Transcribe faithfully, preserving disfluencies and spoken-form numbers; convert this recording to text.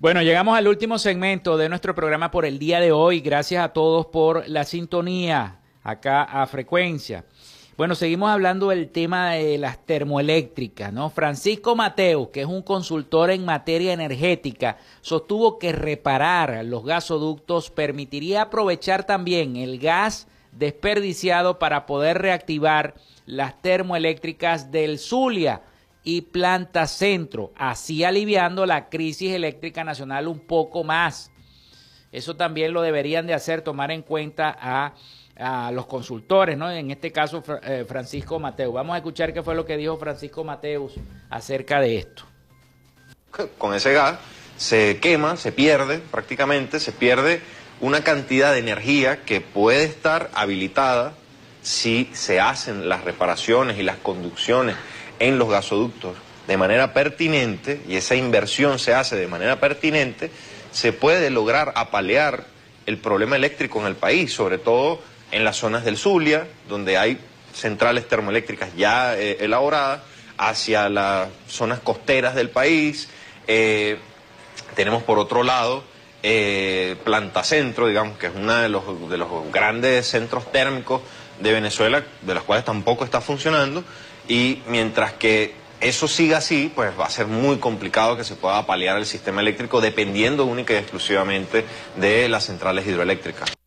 Bueno, llegamos al último segmento de nuestro programa por el día de hoy. Gracias a todos por la sintonía acá a Frecuencia. Bueno, seguimos hablando del tema de las termoeléctricas, ¿no? Francisco Mateus, que es un consultor en materia energética, sostuvo que reparar los gasoductos permitiría aprovechar también el gas desperdiciado para poder reactivar las termoeléctricas del Zulia y Planta Centro, así aliviando la crisis eléctrica nacional un poco más. Eso también lo deberían de hacer, tomar en cuenta a, a los consultores, ¿no? En este caso, eh, Francisco Mateus. Vamos a escuchar qué fue lo que dijo Francisco Mateus acerca de esto. Con ese gas se quema, se pierde prácticamente, se pierde una cantidad de energía que puede estar habilitada si se hacen las reparaciones y las conducciones en los gasoductos de manera pertinente, y esa inversión se hace de manera pertinente, se puede lograr apalear el problema eléctrico en el país, sobre todo en las zonas del Zulia, donde hay centrales termoeléctricas ya eh, elaboradas, hacia las zonas costeras del país. Eh, tenemos por otro lado eh, Planta Centro, digamos, que es uno de los, de los grandes centros térmicos de Venezuela, de los cuales tampoco está funcionando. Y mientras que eso siga así, pues va a ser muy complicado que se pueda paliar el sistema eléctrico dependiendo única y exclusivamente de las centrales hidroeléctricas.